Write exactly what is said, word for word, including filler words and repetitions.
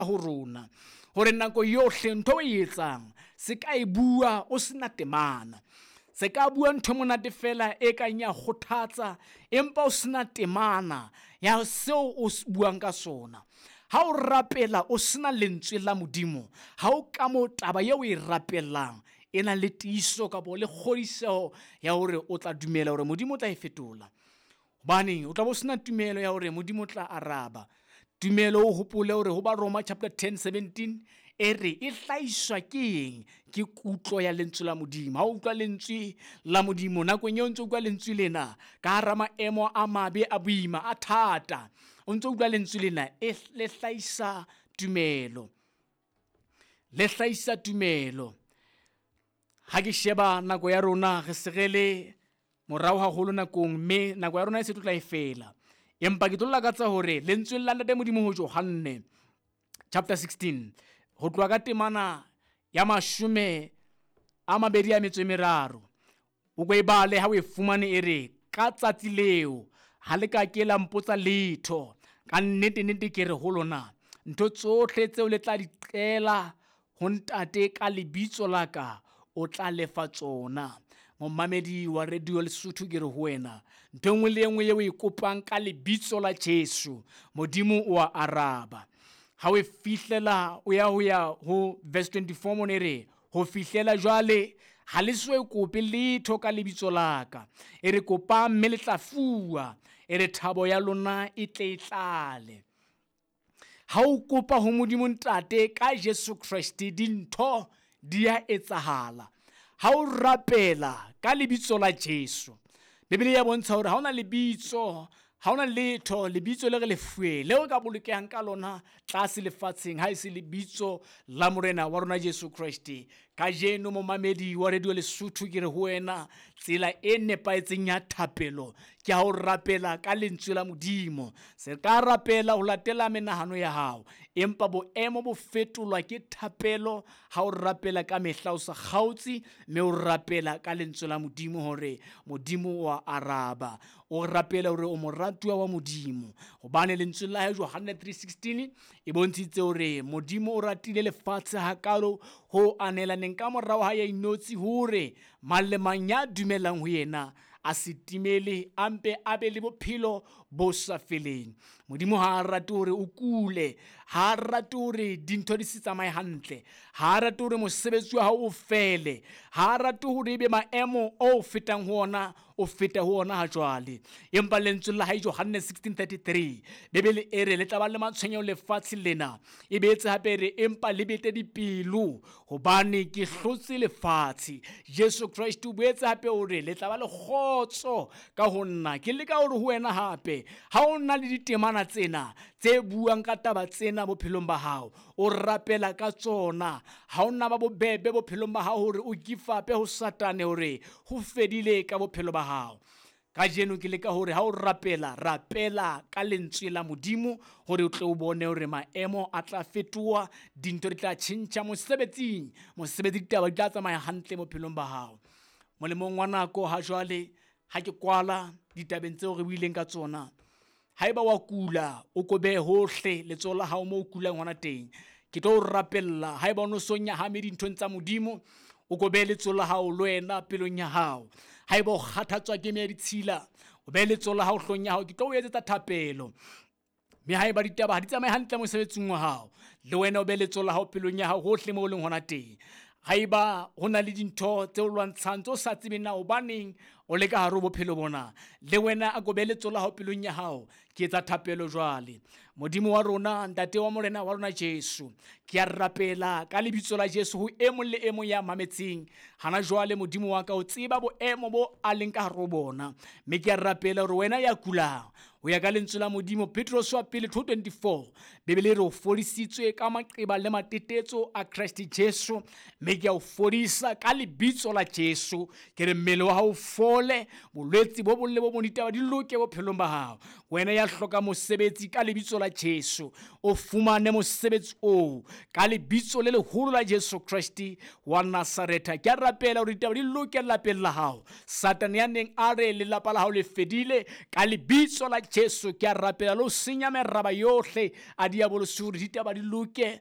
ho rona hore nako yohle ntho e etsang se ka e bua o sena temana, se ka bua ntho monate fela e kang ya kgothatsa empa o sena temana ya seo o buang ka sona. Ha o rapela o sena lentswe la Modimo, ha o ka mo taba eo e rapellang ena le tiiso ka bo le kgodiseho ya hore o tla dumela hore Modimo o tla e fetola. Hobane o tla bo sena tumelo ya hore Modimo o tla araba. Tumelo o hopole hore ho ba Roma chapter ten seventeen e re e hlahiswa ke eng? Ke kutlo ya lentswe la Modimo. Ha o utlwa lentswe la Modimo nakong eo ntse o utlwa lentswe lena ka hara maemo a mabe a boima a thata, o ntse o utlwa lentswe lena e le hlahisa tumelo, le hlahisa tumelo. Ha ke sheba nako ya rona re se re le morao haholo nakong, mme nako ya rona e se tlo tla e fela. Empa ke tlo lakatsa hore lentswe la Ntate Modimo ho Johane chapter sixteen ho tloha ka temana ya mashome a mabedi a metso e meraro, o go e bale ha o e fumane e re ka tsatsi leo ha le ka ke la mpotsa letho, ka nnete nnete ke re ho lona ntho tsohle tseo le tla di qela ho Ntate ka lebitso la ka o tla lefa tsona. Momamedi wa Radio Lesotho ke re ho wena ntho nngwe le nngwe eo e kopang ka lebitso la Jesu Modimo o a araba. Ha o fihlela o ya ho ya ho verse twenty-four mo ne re ho fihlela jwale ha le so e kope letho ka lebitso la ka, e re kopa mme le tla fuwa, e re thabo ya lona e tle e tlale. Ha o kopa ho Modimo Ntate ka Jesu Kriste dintho di a etsahala. Ha o rapela ka lebitso la Jesu, Bibele ya bontsha hore ha ona lebitso, ha ona letho lebitso le re le fuwe leo ka bolokehang ka lona tlase lefatsheng ha e se lebitso la morena wa rona Jesu Kriste. Ka jeno momamedi wa Radio Lesotho ke re ho wena tsela e nepaetseng ya thapelo ke ha o rapela ka lentswe la Modimo. Se ka rapela ho latela menahano ya hao, empa boemo bo fetolwa ke thapelo ha o rapela ka mehla o sa kgaotse, mme o rapela ka lentswe la Modimo hore Modimo wa araba. O rapela hore o moratuwa wa Modimo, hobane lentswe la Johane three sixteen e bontshitse hore Modimo o ratile lefatshe hakalo ho anelaneng ka morao ha ya inotsi hore mang le mang ya dumelang ho yena a se timele ampe a be le bophelo bo sa feleng. Modimo ha rate hore o kule, ha rate hore dintho di se tsamaye hantle, ha rate hore mosebetsi wa hao o fele, ha rate hore ebe maemo o fetang ho ona o feta ho ona ha jwale. Empa lentswe la hae Johane sixteen thirty-three Bibele e re le tla ba le matshwenyeho lefatshe lena, e boetse hape re empa le bete dipelo hobane ke hlotse lefatshe. Jesu Kriste o boetse hape hore le tla ba le kgotso ka ho nna, ke le ka hore ho wena hape ha o na le ditemana tsena tse buang ka taba tsena bophelong ba hao, o rapela ka tsona. Ha o na ba bobebe bophelong ba hao hore o gifape ho Satane hore ho fedile ka bophelo ba hao. Ka jeno ke le ka hore ha o rapela, rapela ka lentswe la Modimo hore o tle o bone hore maemo a tla fetoha, dintho di tla tjhentjha mosebetsing, mosebetsi ditaba di tla tsamaya hantle bophelong ba hao. Molemong wa nako ha jwale ha ke kwala ditabeng tseo re buileng ka tsona, haeba wa kula o kobe hohle letsoho la hao mo o kulang hona teng, ke tlo rapella haeba o no sonya ha me dinthong tsa Modimo o go be letsoho la hao le wena pelong ya hao. Haeba o kgathatswa ke me ditshila, o be letsoho la hao hlong ya hao, ke tlo o etsetsa thapelo. Me haeba ditaba ha di tsamaye hantle mosebetsing wa hao, le wena o be letsoho la hao pelong ya hao hohle mo o leng hona teng. Haeba ho na le dintho tse o lwantshang tse o sa tsebeng na hobaneng o le ka hare ho bophelo bona, le wena a go be letsoho la hao pelong ya hao, ke etsa thapelo jwale. Modimo wa rona, Ntate wa morena wa rona Jesu, ke a rapela ka lebitso la Jesu ho e mong le e mong ya mametseng hana jwale. Modimo wa ka o tseba boemo bo a leng ka hare ho bona, mme ke a rapela hore wena ya kulang ho ya ka lentswe la Modimo. Petros wa pele two twenty-four Bibele re o fodisitswe ka maqeba le matetetso a Christ Jesu, mme ke a o fodisa ka lebitso la Jesu. Ke re mmele wa hao fole, bolwetsi bo bolle bo bonitaba di loke bophelong ba hao. Wena ya ya hloka mosebetsi ka lebitso la Jesu, o fumane mosebetsi o ka lebitso le leholo la Jesu Kriste wa Nazareta. Ke a rapela hore ditaba di loke lapeng la hao. Satan ya neng a re lelapa la hao le fedile, ka lebitso la Jesu ke a rapela le ho senya meraba yohle a diabolosi hore ditaba di loke